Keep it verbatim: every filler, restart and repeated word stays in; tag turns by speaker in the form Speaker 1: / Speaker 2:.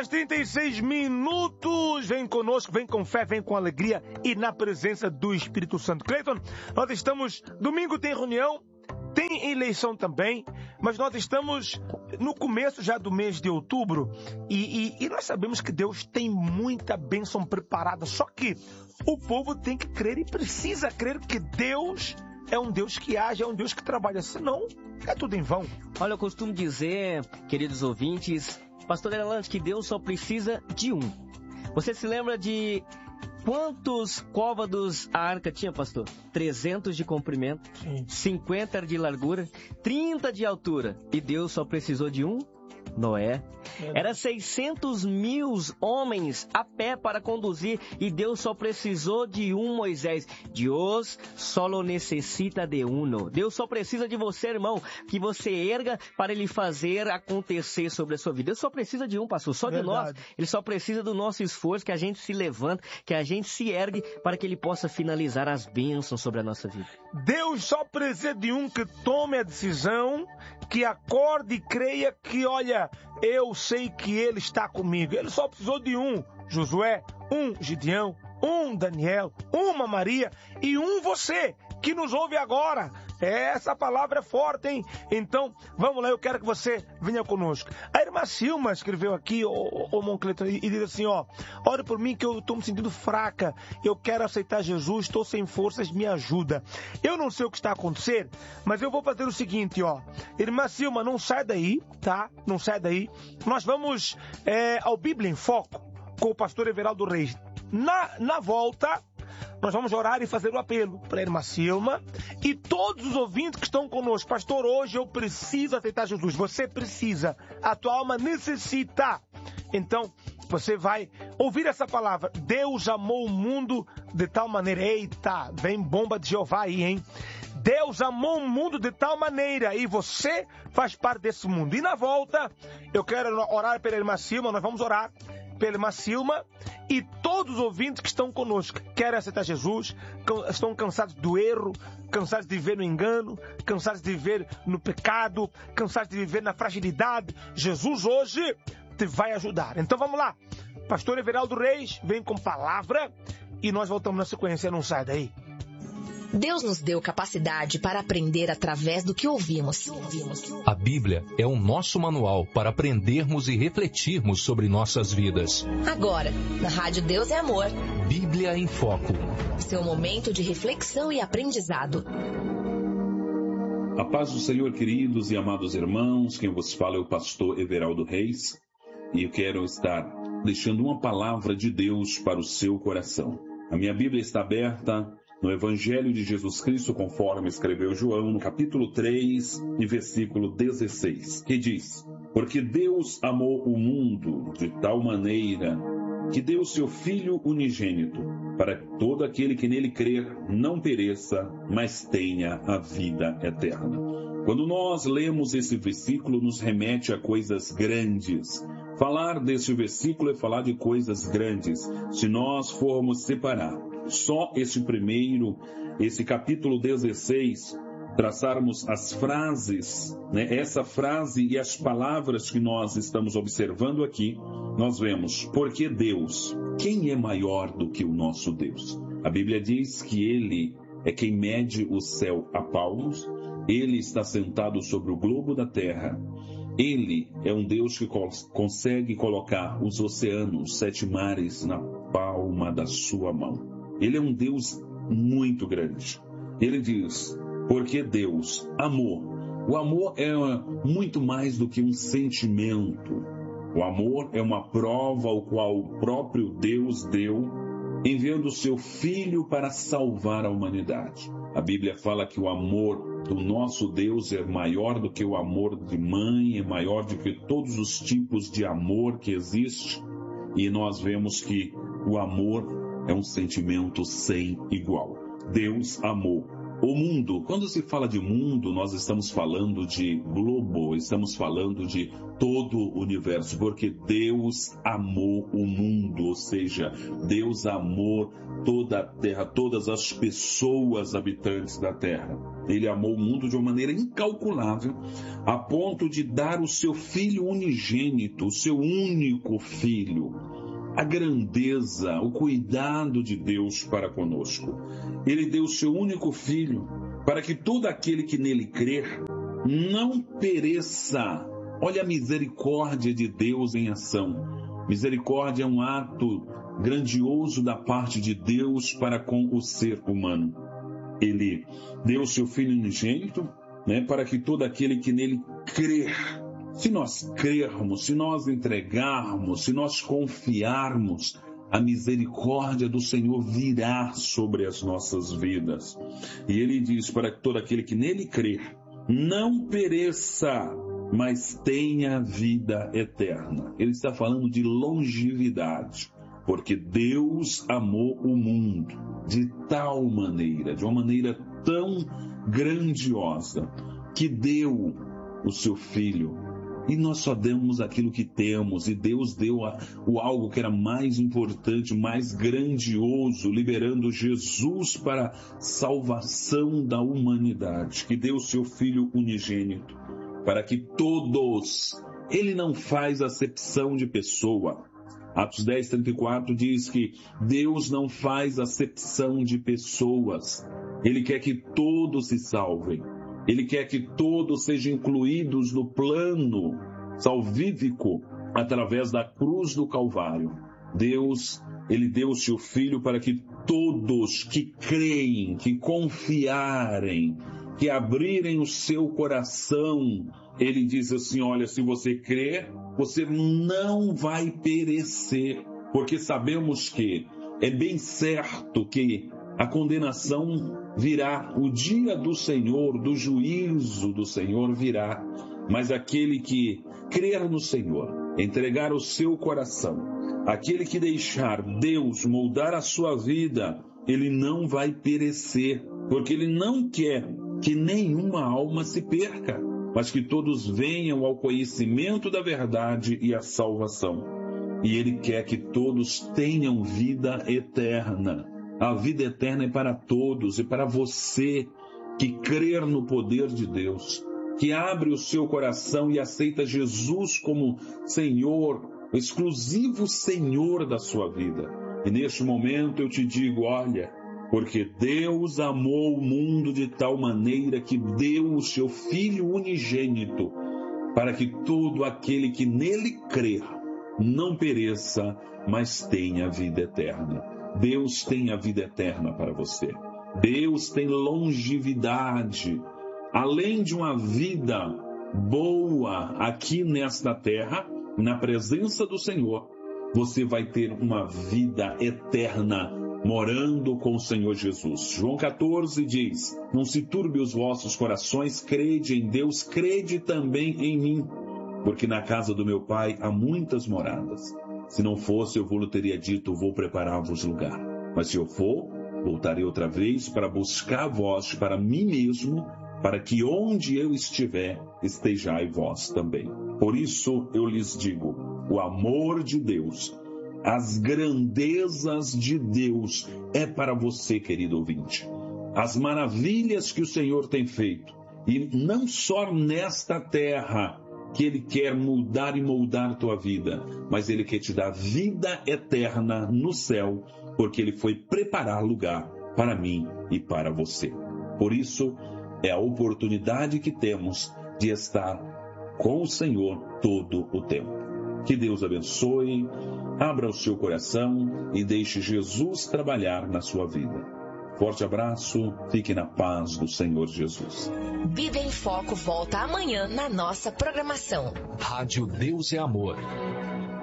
Speaker 1: horas e trinta e seis minutos. Vem conosco, vem com fé, vem com alegria e na presença do Espírito Santo. Cleiton, nós estamos... Domingo tem reunião, tem eleição também, mas nós estamos no começo já do mês de outubro e, e, e nós sabemos que Deus tem muita bênção preparada. Só que o povo tem que crer e precisa crer que Deus é um Deus que age, é um Deus que trabalha. Senão, é tudo em vão.
Speaker 2: Olha, eu costumo dizer, queridos ouvintes, pastor Erlante, que Deus só precisa de um. Você se lembra de quantos côvados a arca tinha, pastor? trezentos de comprimento, Sim. cinquenta de largura, trinta de altura. E Deus só precisou de um? Noé. Era seiscentos mil homens a pé para conduzir e Deus só precisou de um Moisés. Deus só necessita de uno. Deus só precisa de você, irmão, que você erga para Ele fazer acontecer sobre a sua vida. Deus só precisa de um, pastor, só
Speaker 1: Verdade.
Speaker 2: de nós. Ele só precisa do nosso esforço, que a gente se levanta, que a gente se ergue para que Ele possa finalizar as bênçãos sobre a nossa vida.
Speaker 1: Deus só precisa de um que tome a decisão, que acorde e creia que, olha, eu sei que Ele está comigo. Ele só precisou de um Josué, um Gideão, um Daniel, uma Maria e um você que nos ouve agora. Essa palavra é forte, hein? Então, vamos lá, eu quero que você venha conosco. A irmã Silma escreveu aqui, ô, ô, Moncleto, e diz assim, ó, ore por mim que eu estou me sentindo fraca, eu quero aceitar Jesus, estou sem forças, me ajuda. Eu não sei o que está a acontecer, mas eu vou fazer o seguinte, ó, irmã Silma, não sai daí, tá? Não sai daí. Nós vamos é, ao Bíblia em Foco com o pastor Everaldo Reis. Na, na volta, nós vamos orar e fazer o apelo para a irmã Silma e todos os ouvintes que estão conosco. Pastor, hoje eu preciso aceitar Jesus. Você precisa. A tua alma necessita. Então, você vai ouvir essa palavra. Deus amou o mundo de tal maneira. Eita, vem bomba de Jeová aí, hein? Deus amou o mundo de tal maneira e você faz parte desse mundo. E na volta, eu quero orar pela irmã Silma. Nós vamos orar pela irmã Silma e todos os ouvintes que estão conosco, querem aceitar Jesus, estão cansados do erro, cansados de viver no engano, cansados de viver no pecado, cansados de viver na fragilidade. Jesus hoje te vai ajudar. Então vamos lá. Pastor Everaldo Reis vem com palavra e nós voltamos na sequência. Não sai daí.
Speaker 3: Deus nos deu capacidade para aprender através do que ouvimos.
Speaker 4: A Bíblia é o nosso manual para aprendermos e refletirmos sobre nossas vidas.
Speaker 3: Agora, na Rádio Deus é Amor.
Speaker 4: Bíblia em Foco.
Speaker 3: Seu momento de reflexão e aprendizado.
Speaker 5: A paz do Senhor, queridos e amados irmãos. Quem vos fala é o pastor Everaldo Reis. E eu quero estar deixando uma palavra de Deus para o seu coração. A minha Bíblia está aberta no Evangelho de Jesus Cristo, conforme escreveu João, no capítulo três, e versículo dezesseis, que diz: Porque Deus amou o mundo de tal maneira que deu o seu Filho unigênito, para que todo aquele que nele crer não pereça, mas tenha a vida eterna. Quando nós lemos esse versículo, nos remete a coisas grandes. Falar desse versículo é falar de coisas grandes. Se nós formos separar só esse primeiro, esse capítulo dezesseis, traçarmos as frases, né, essa frase e as palavras que nós estamos observando aqui, nós vemos, porque Deus, quem é maior do que o nosso Deus? A Bíblia diz que Ele é quem mede o céu a palmos, Ele está sentado sobre o globo da terra, Ele é um Deus que consegue colocar os oceanos, os sete mares, na palma da sua mão. Ele é um Deus muito grande. Ele diz, porque Deus amou. O amor é muito mais do que um sentimento. O amor é uma prova ao qual o próprio Deus deu, enviando o seu Filho para salvar a humanidade. A Bíblia fala que o amor do nosso Deus é maior do que o amor de mãe, é maior do que todos os tipos de amor que existe. E nós vemos que o amor é um sentimento sem igual. Deus amou o mundo. Quando se fala de mundo, nós estamos falando de globo, estamos falando de todo o universo, porque Deus amou o mundo, ou seja, Deus amou toda a terra, todas as pessoas habitantes da terra. Ele amou o mundo de uma maneira incalculável, a ponto de dar o seu Filho unigênito, o seu único Filho. A grandeza, o cuidado de Deus para conosco. Ele deu o seu único Filho para que todo aquele que nele crer não pereça. Olha a misericórdia de Deus em ação. Misericórdia é um ato grandioso da parte de Deus para com o ser humano. Ele deu o seu Filho unigênito, né, para que todo aquele que nele crer, se nós crermos, se nós entregarmos, se nós confiarmos, a misericórdia do Senhor virá sobre as nossas vidas. E ele diz para que todo aquele que nele crer não pereça, mas tenha vida eterna. Ele está falando de longevidade, porque Deus amou o mundo de tal maneira, de uma maneira tão grandiosa, que deu o seu Filho. E nós só demos aquilo que temos, e Deus deu a, o algo que era mais importante, mais grandioso, liberando Jesus para a salvação da humanidade, que deu o seu Filho unigênito, para que todos, ele não faz acepção de pessoa. Atos dez, trinta e quatro diz que Deus não faz acepção de pessoas. Ele quer que todos se salvem. Ele quer que todos sejam incluídos no plano salvífico através da cruz do Calvário. Deus, ele deu o seu Filho para que todos que creem, que confiarem, que abrirem o seu coração, ele diz assim, olha, se você crer, você não vai perecer, porque sabemos que é bem certo que a condenação virá, o dia do Senhor, do juízo do Senhor virá, mas aquele que crer no Senhor, entregar o seu coração, aquele que deixar Deus moldar a sua vida, ele não vai perecer, porque ele não quer que nenhuma alma se perca, mas que todos venham ao conhecimento da verdade e à salvação. E ele quer que todos tenham vida eterna. A vida eterna é para todos, e para você que crer no poder de Deus, que abre o seu coração e aceita Jesus como Senhor, o exclusivo Senhor da sua vida. E neste momento eu te digo, olha, porque Deus amou o mundo de tal maneira que deu o seu Filho unigênito, para que todo aquele que nele crer não pereça, mas tenha vida eterna. Deus tem a vida eterna para você. Deus tem longevidade. Além de uma vida boa aqui nesta terra, na presença do Senhor, você vai ter uma vida eterna morando com o Senhor Jesus. João quatorze diz, não se turbe os vossos corações, crede em Deus, crede também em mim, porque na casa do meu Pai há muitas moradas. Se não fosse, eu vos teria dito, vou preparar-vos lugar. Mas se eu for, voltarei outra vez para buscar vós para mim mesmo, para que onde eu estiver, estejai vós também. Por isso eu lhes digo, o amor de Deus, as grandezas de Deus é para você, querido ouvinte. As maravilhas que o Senhor tem feito, e não só nesta terra, que Ele quer mudar e moldar tua vida, mas Ele quer te dar vida eterna no céu, porque Ele foi preparar lugar para mim e para você. Por isso, é a oportunidade que temos de estar com o Senhor todo o tempo. Que Deus abençoe, abra o seu coração e deixe Jesus trabalhar na sua vida. Forte abraço, fique na paz do Senhor Jesus.
Speaker 3: Bíblia em Foco volta amanhã na nossa programação.
Speaker 4: Rádio Deus é Amor.